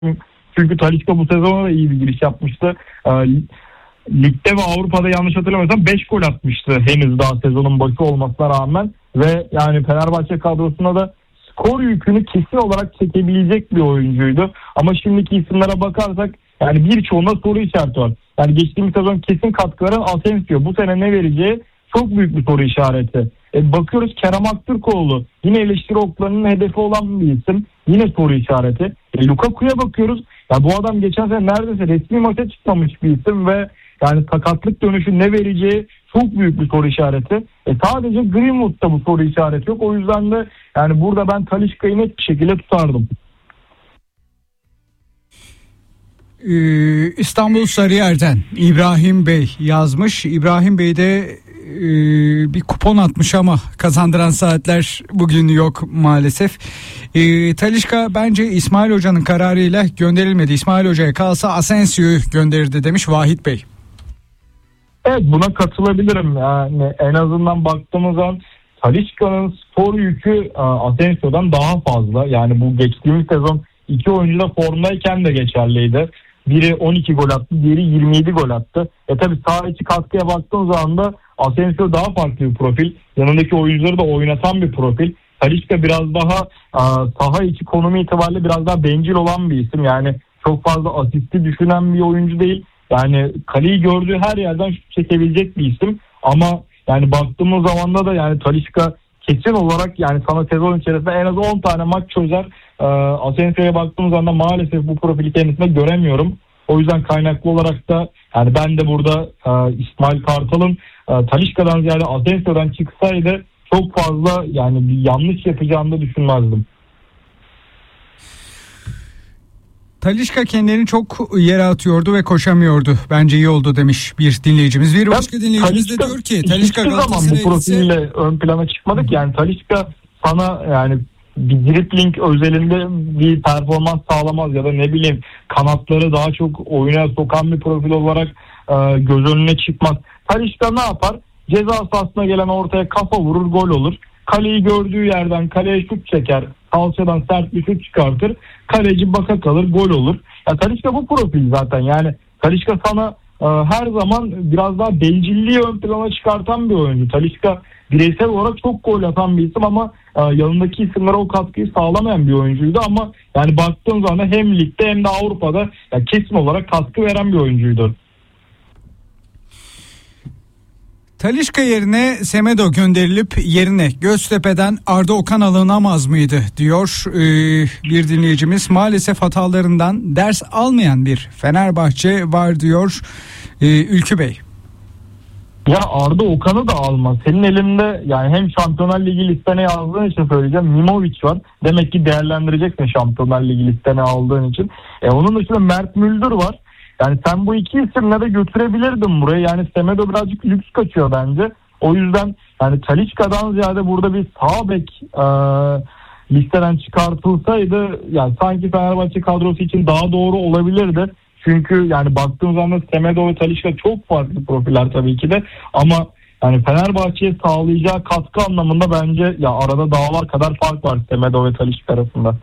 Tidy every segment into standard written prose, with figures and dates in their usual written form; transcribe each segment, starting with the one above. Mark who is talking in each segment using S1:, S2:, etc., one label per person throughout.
S1: Çünkü Talisca bu sezona da iyi bir giriş yapmıştı. Ligde ve Avrupa'da yanlış hatırlamıyorsam 5 gol atmıştı henüz daha sezonun başı olmasına rağmen. Ve yani Fenerbahçe kadrosuna da skor yükünü kesin olarak çekebilecek bir oyuncuydu. Ama şimdiki isimlere bakarsak yani birçoğunda soru işareti var. Yani geçtiğimiz sezon kesin katkı veren Asensio. Bu sene ne vereceği çok büyük bir soru işareti. Bakıyoruz Kerem Aktürkoğlu yine eleştiri oklarının hedefi olan bir isim. Yine soru işareti. Lukaku'ya bakıyoruz. Ya bu adam geçen sene neredeyse resmi maça çıkmamış bir isim ve yani sakatlık dönüşü ne vereceği çok büyük bir soru işareti. Sadece Greenwood'da bu soru işareti yok. O yüzden de yani burada ben Talisca'yı net bir şekilde tutardım.
S2: İstanbul Sarıyer'den İbrahim Bey yazmış. İbrahim Bey de bir kupon atmış ama kazandıran saatler bugün yok maalesef. Talisca bence İsmail Hoca'nın kararıyla gönderilmedi. İsmail Hoca'ya kalsa Asensio'yu gönderirdi demiş Vahit Bey.
S1: Evet, buna katılabilirim. Yani en azından baktığımız zaman Talisca'nın spor yükü Asensio'dan daha fazla. Yani bu geçtiğimiz sezon iki oyuncu da formdayken de geçerliydi. Biri 12 gol attı, diğeri 27 gol attı. Tabii saha içi katkıya baktığım zaman da Asensio daha farklı bir profil. Yanındaki oyuncuları da oynatan bir profil. Talisca biraz daha saha içi konumu itibariyle biraz daha bencil olan bir isim. Yani çok fazla asisti düşünen bir oyuncu değil. Yani kaleyi gördüğü her yerden şut çekebilecek bir isim. Ama yani baktığımız zaman da yani Talisca kesin olarak yani sana sezon içerisinde en az 10 tane maç çözer. Asensio'ya baktığımız zaman maalesef bu profili kendisinde göremiyorum. O yüzden kaynaklı olarak da yani ben de burada İsmail Kartal'ın Talisca'dan ziyade Asensio'dan çıksaydı çok fazla yani bir yanlış yapacağını da düşünmezdim.
S2: Talisca kendini çok yere atıyordu ve koşamıyordu. Bence iyi oldu demiş bir dinleyicimiz. Bir başka dinleyicimiz de diyor ki Talisca
S1: Galatasaray'a bu profille ön plana çıkmadık. Yani Talisca sana yani bir dribbling özelinde bir performans sağlamaz ya da ne bileyim kanatları daha çok oyuna sokan bir profil olarak göz önüne çıkmaz. Talisca ne yapar? Ceza sahasına gelen ortaya kafa vurur, gol olur. Kaleyi gördüğü yerden kaleye şut çeker. Kalçadan sert bir şut çıkartır. Kaleci baka kalır, gol olur. Ya Talisca bu profil zaten. Yani Talisca sana her zaman biraz daha bencilliği ön plana çıkartan bir oyuncu. Talisca bireysel olarak çok gol atan bir isim ama yanındaki isimlere o katkıyı sağlamayan bir oyuncuydu. Ama yani baktığın zaman hem ligde hem de Avrupa'da yani kesin olarak katkı veren bir oyuncuydu.
S2: Talisca yerine Semedo gönderilip yerine Göztepe'den Arda Okan alınamaz mıydı diyor bir dinleyicimiz. Maalesef hatalarından ders almayan bir Fenerbahçe var diyor Ülkü Bey.
S1: Ya Arda Okan'ı da alma. Senin elinde yani hem Şampiyonlar Ligi listene yazdığın için söyleyeceğim. Mimovic var. Demek ki değerlendireceksin Şampiyonlar Ligi listene aldığın için. Onun dışında Mert Müldür var. Yani sen bu iki isimle de götürebilirdin buraya. Yani Semedo birazcık lüks kaçıyor bence. O yüzden yani Talisca'dan ziyade burada bir sağ bek listeden çıkartılsaydı yani sanki Fenerbahçe kadrosu için daha doğru olabilirdi. Çünkü yani baktığımız zaman Semedo ve Talisca çok farklı profiller tabii ki de. Ama yani Fenerbahçe'ye sağlayacağı katkı anlamında bence ya arada dağlar kadar fark var Semedo ve Talisca arasında.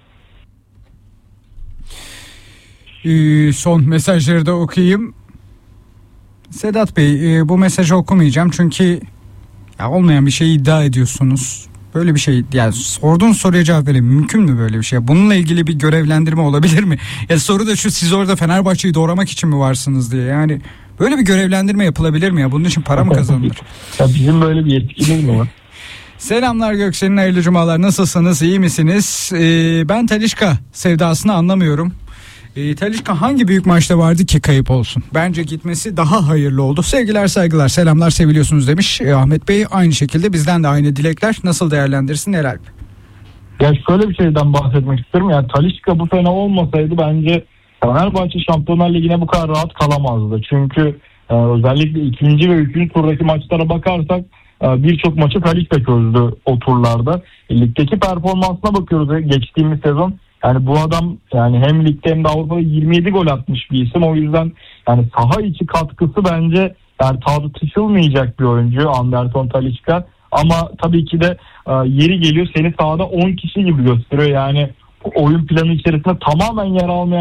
S2: Son mesajları da okuyayım. Sedat Bey bu mesajı okumayacağım çünkü ya olmayan bir şey iddia ediyorsunuz. Böyle bir şey yani sorduğun soruya cevap verin. Mümkün mü böyle bir şey? Bununla ilgili bir görevlendirme olabilir mi? Ya soru da şu, siz orada Fenerbahçe'yi doğramak için mi varsınız diye. Yani böyle bir görevlendirme yapılabilir mi ya? Bunun için para mı kazanılır?
S1: Ya bizim böyle bir yetkimiz mi var?
S2: Selamlar Göksel'in, hayırlı cumalar. Nasılsınız? İyi misiniz? Ben Talisca sevdasını anlamıyorum. Talisca hangi büyük maçta vardı ki kayıp olsun? Bence gitmesi daha hayırlı oldu. Sevgiler saygılar, selamlar, seviliyorsunuz demiş Ahmet Bey. Aynı şekilde bizden de aynı dilekler. Nasıl değerlendirsin Eralp?
S1: Ya şöyle bir şeyden bahsetmek istiyorum. Yani Talisca bu sene olmasaydı bence Fenerbahçe Şampiyonlar Ligi'ne bu kadar rahat kalamazdı. Çünkü özellikle ikinci ve üçüncü turdaki maçlara bakarsak birçok maçı Talisca çözdü o turlarda. Ligdeki performansına bakıyoruz geçtiğimiz sezon. Yani bu adam yani hem ligde hem de Avrupa'da 27 gol atmış bir isim. O yüzden yani saha içi katkısı bence yani tartışılmayacak bir oyuncu Anderson Talisca. Ama tabii ki de yeri geliyor seni sahada 10 kişi gibi gösteriyor. Yani oyun planı içerisinde tamamen yer almayan